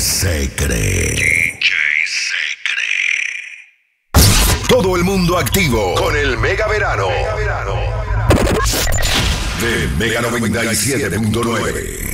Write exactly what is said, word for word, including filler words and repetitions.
Secre. D J Secre. Todo el mundo activo con el Mega Verano. Mega Verano. De Mega noventa y siete punto nueve.